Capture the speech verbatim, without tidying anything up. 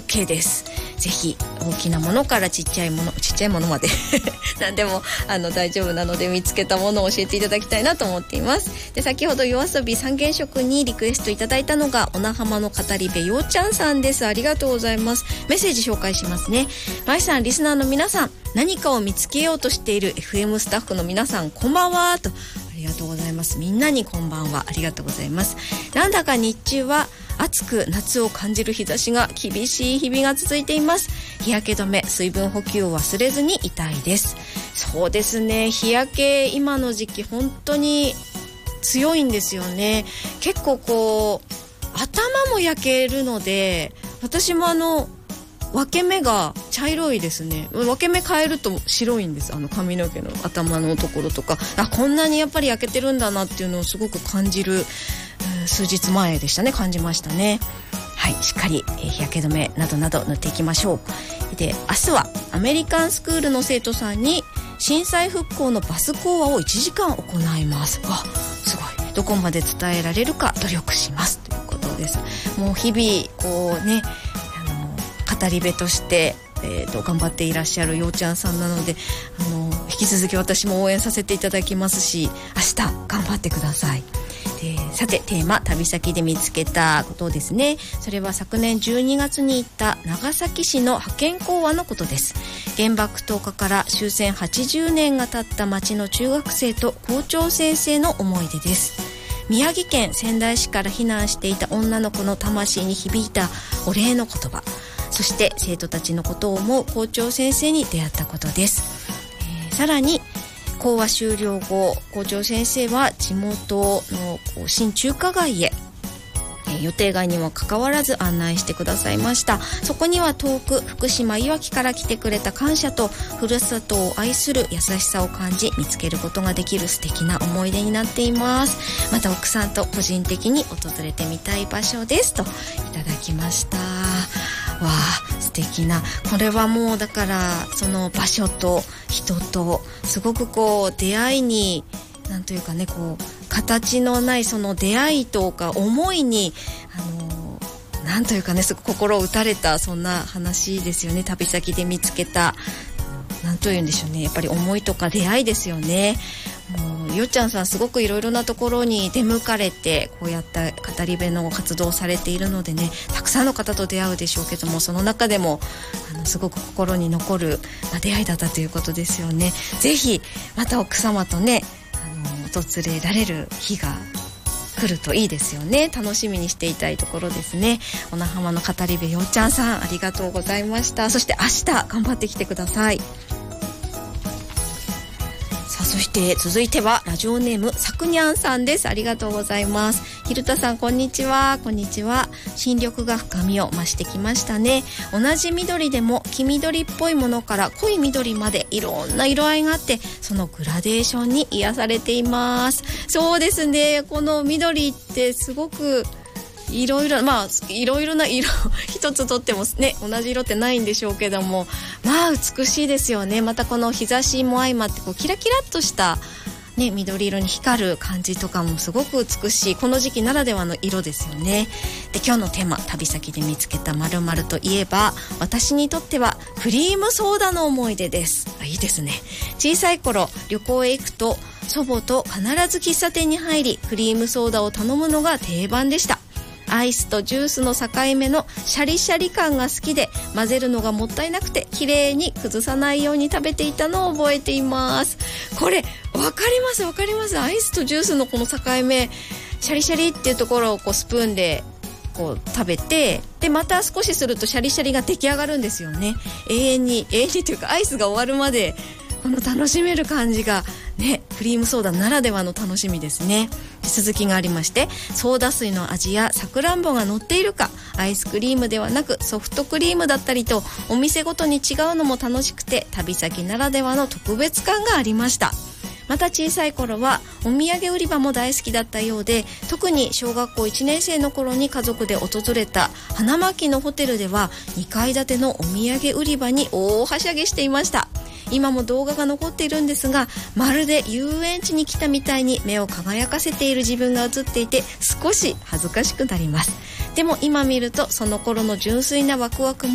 OK です。ぜひ大きなものからちっちゃいものちっちゃいものまで何でもあの大丈夫なので見つけたものを教えていただきたいなと思っています。で、先ほど夜遊び三原色にリクエストいただいたのが小名浜の語り部ようちゃんさんです。ありがとうございます。メッセージ紹介しますね。まいさん、リスナーの皆さん、何かを見つけようとしている エフエム スタッフの皆さん、こんばんはと。ありがとうございます。みんなにこんばんは。ありがとうございます。なんだか日中は暑く夏を感じる日差しが厳しい日々が続いています。日焼け止め、水分補給を忘れずにいたいです。そうですね、日焼け今の時期本当に強いんですよね。結構こう頭も焼けるので、私もあの分け目が茶色いですね。分け目変えると白いんです。あの髪の毛の頭のところとか、あ、こんなにやっぱり焼けてるんだなっていうのをすごく感じる、数日前でしたね。感じましたね。はい、しっかり、えー、日焼け止めなどなど塗っていきましょう。で、明日はアメリカンスクールの生徒さんに震災復興のバス講話をいちじかん行います。わ、すごい。どこまで伝えられるか努力しますということです。もう日々こうね、語り部として、えー、と頑張っていらっしゃるようちゃんさんなので、あの引き続き私も応援させていただきますし、明日頑張ってください。で、さてテーマ、旅先で見つけたことですね。それは昨年じゅうにがつに行った長崎市の派遣講話のことです。原爆投下から終戦はちじゅうねんが経った町の中学生と校長先生の思い出です。宮城県仙台市から避難していた女の子の魂に響いたお礼の言葉、そして生徒たちのことを思う校長先生に出会ったことです。えー、さらに講話終了後、校長先生は地元の新中華街へ、えー、予定外にもかかわらず案内してくださいました。そこには遠く福島いわきから来てくれた感謝とふるさとを愛する優しさを感じ、見つけることができる素敵な思い出になっています。また奥さんと個人的に訪れてみたい場所ですといただきました。わあ、素敵な。これはもうだからその場所と人とすごくこう出会いに、なんというかね、こう形のないその出会いとか思いに、あのなんというかね、すごく心を打たれた、そんな話ですよね。旅先で見つけた、なんというんでしょうね、やっぱり思いとか出会いですよね。もうよっちゃんさん、すごくいろいろなところに出向かれて、こうやった語り部の活動をされているのでね、たくさんの方と出会うでしょうけども、その中でもあのすごく心に残る、まあ、出会いだったということですよね。ぜひまた奥様とね、あの訪れられる日が来るといいですよね。楽しみにしていたいところですね。小名浜の語り部よっちゃんさん、ありがとうございました。そして明日頑張ってきてください。さあ、そして続いてはラジオネームさくにゃんさんです。ありがとうございます。ひるたさん、こんにちは。こんにちは。新緑が深みを増してきましたね。同じ緑でも黄緑っぽいものから濃い緑までいろんな色合いがあって、そのグラデーションに癒されています。そうですね、この緑ってすごくいろいろ、まあいろいろな色一つとってもね、同じ色ってないんでしょうけども、まあ美しいですよね。またこの日差しも相まってこうキラキラっとしたね、緑色に光る感じとかもすごく美しい、この時期ならではの色ですよね。で、今日のテーマ、旅先で見つけた〇〇といえば、私にとってはクリームソーダの思い出です。あ、いいですね。小さい頃旅行へ行くと祖母と必ず喫茶店に入り、クリームソーダを頼むのが定番でした。アイスとジュースの境目のシャリシャリ感が好きで、混ぜるのがもったいなくて綺麗に崩さないように食べていたのを覚えています。これわかりますわかります。アイスとジュースのこの境目、シャリシャリっていうところをこうスプーンでこう食べて、でまた少しするとシャリシャリが出来上がるんですよね。永遠に永遠にというか、アイスが終わるまでこの楽しめる感じがね、クリームソーダならではの楽しみですね。続きがありまして、ソーダ水の味やさくらんぼが乗っているか、アイスクリームではなくソフトクリームだったりと、お店ごとに違うのも楽しくて、旅先ならではの特別感がありました。また小さい頃はお土産売り場も大好きだったようで、特に小学校いちねん生の頃に家族で訪れた花巻のホテルではにかい建てのお土産売り場に大はしゃぎしていました。今も動画が残っているんですが、まるで遊園地に来たみたいに目を輝かせている自分が映っていて、少し恥ずかしくなります。でも今見るとその頃の純粋なワクワクも